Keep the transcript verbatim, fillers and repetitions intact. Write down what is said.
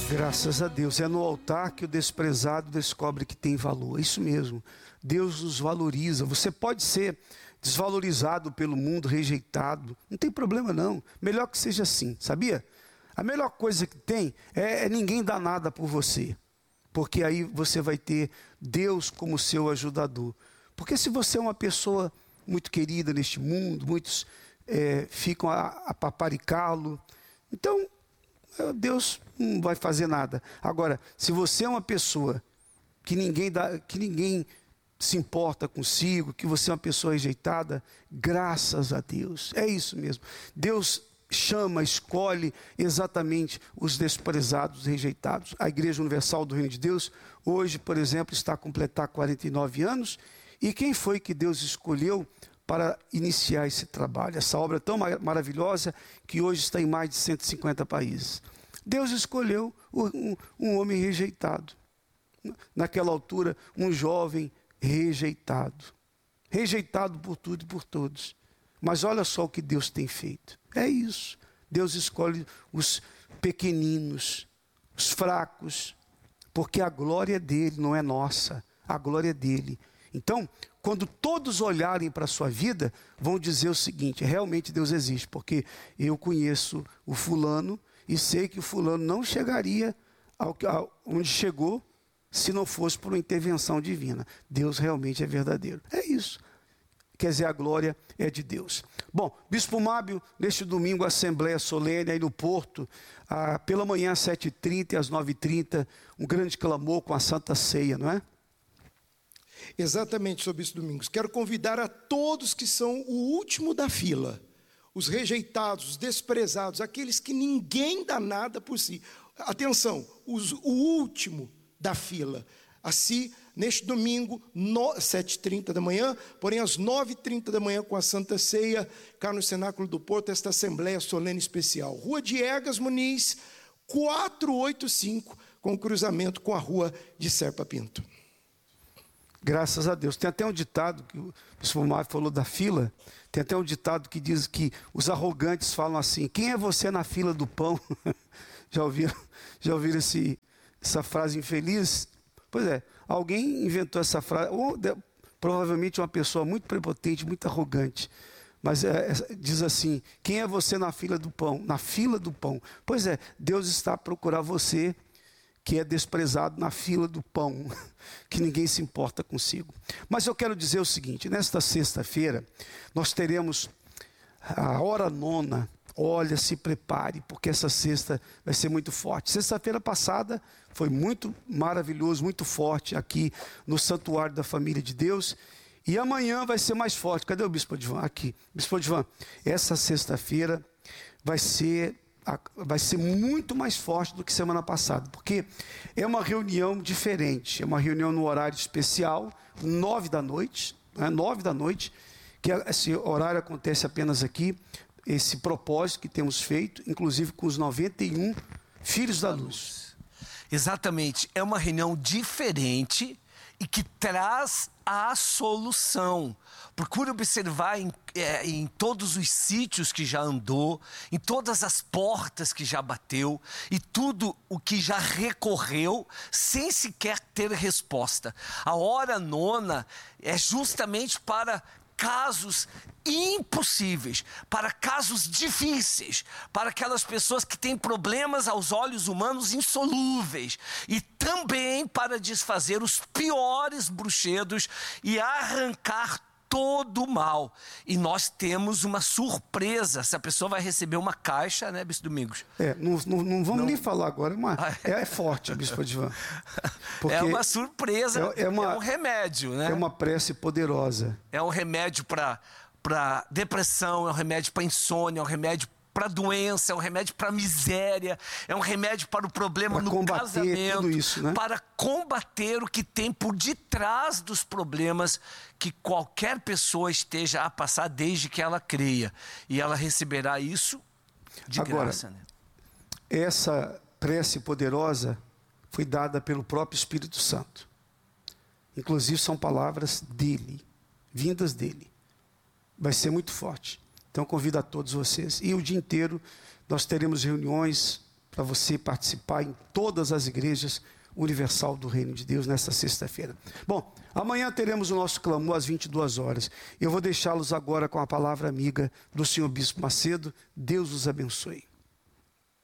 Graças a Deus. É no altar que o desprezado descobre que tem valor. É isso mesmo. Deus nos valoriza. Você pode ser desvalorizado pelo mundo, rejeitado. Não tem problema não. Melhor que seja assim, sabia? A melhor coisa que tem é, é ninguém dar nada por você. Porque aí você vai ter Deus como seu ajudador. Porque se você é uma pessoa muito querida neste mundo, muitos é, ficam a, a paparicá-lo. Então, Deus não vai fazer nada. Agora, se você é uma pessoa que ninguém, dá, que ninguém se importa consigo, que você é uma pessoa rejeitada, graças a Deus. É isso mesmo. Deus chama, escolhe exatamente os desprezados, rejeitados. A Igreja Universal do Reino de Deus, hoje, por exemplo, está a completar quarenta e nove anos. E quem foi que Deus escolheu para iniciar esse trabalho? Essa obra tão maravilhosa que hoje está em mais de cento e cinquenta países. Deus escolheu um, um homem rejeitado. Naquela altura, um jovem rejeitado. Rejeitado por tudo e por todos. Mas olha só o que Deus tem feito. É isso. Deus escolhe os pequeninos, os fracos, porque a glória é dele, não é nossa. A glória é dele. Então, quando todos olharem para a sua vida, vão dizer o seguinte: realmente Deus existe, porque eu conheço o fulano e sei que o fulano não chegaria ao, ao, onde chegou se não fosse por uma intervenção divina. Deus realmente é verdadeiro. É isso. Quer dizer, a glória é de Deus. Bom, Bispo Mábio, neste domingo, Assembleia Solene, aí no Porto, ah, pela manhã às sete e trinta e às nove e trinta, um grande clamor com a Santa Ceia, não é? Exatamente, sobre isso, Domingos. Quero convidar a todos que são o último da fila, os rejeitados, os desprezados, aqueles que ninguém dá nada por si. Atenção, os, o último da fila. Assim, neste domingo, no, sete e trinta da manhã, porém às nove e trinta da manhã, com a Santa Ceia, cá no Cenáculo do Porto, esta Assembleia Solene Especial. Rua Diegas Muniz, quatrocentos e oitenta e cinco, com cruzamento com a Rua de Serpa Pinto. Graças a Deus. Tem até um ditado, que o Bispo Mário falou da fila, tem até um ditado que diz que os arrogantes falam assim: quem é você na fila do pão? Já ouviram, já ouviram esse, essa frase infeliz? Pois é, alguém inventou essa frase, ou de, provavelmente uma pessoa muito prepotente, muito arrogante. Mas é, é, diz assim: quem é você na fila do pão? Na fila do pão. Pois é, Deus está a procurar você que é desprezado na fila do pão, que ninguém se importa consigo. Mas eu quero dizer o seguinte: nesta sexta-feira, nós teremos a hora nona. Olha, se prepare, porque essa sexta vai ser muito forte. Sexta-feira passada foi muito maravilhoso, muito forte aqui no Santuário da Família de Deus. E amanhã vai ser mais forte. Cadê o Bispo Divan? Aqui. Bispo Divan, essa sexta-feira vai ser... vai ser muito mais forte do que semana passada, porque é uma reunião diferente, é uma reunião no horário especial, nove da noite, né? nove da noite, que esse horário acontece apenas aqui, esse propósito que temos feito, inclusive com os noventa e um Filhos da Luz. Exatamente, é uma reunião diferente e que traz a solução. Procure observar em, é, em todos os sítios que já andou, em todas as portas que já bateu e tudo o que já recorreu sem sequer ter resposta. A hora nona é justamente para casos impossíveis, para casos difíceis, para aquelas pessoas que têm problemas aos olhos humanos insolúveis e também para desfazer os piores bruxedos e arrancar todo o mal. E nós temos uma surpresa. Essa pessoa vai receber uma caixa, né, Bispo Domingos? É, não, não, não vamos não. nem falar agora, é, uma, é, é forte, Bispo Divan. É uma surpresa, é, é, uma, é um remédio, né? É uma prece poderosa. É um remédio para para depressão, é um remédio para insônia, é um remédio para doença, é um remédio para miséria, é um remédio para o problema pra no casamento, tudo isso, né? Para combater o que tem por detrás dos problemas que qualquer pessoa esteja a passar desde que ela creia. E ela receberá isso de Agora, graça, né? Essa prece poderosa foi dada pelo próprio Espírito Santo. Inclusive são palavras dele, vindas dele. Vai ser muito forte. Então convido a todos vocês. E o dia inteiro nós teremos reuniões para você participar em todas as igrejas universal do Reino de Deus nesta sexta-feira. Bom, amanhã teremos o nosso clamor às vinte e duas horas. Eu vou deixá-los agora com a palavra amiga do senhor Bispo Macedo. Deus os abençoe.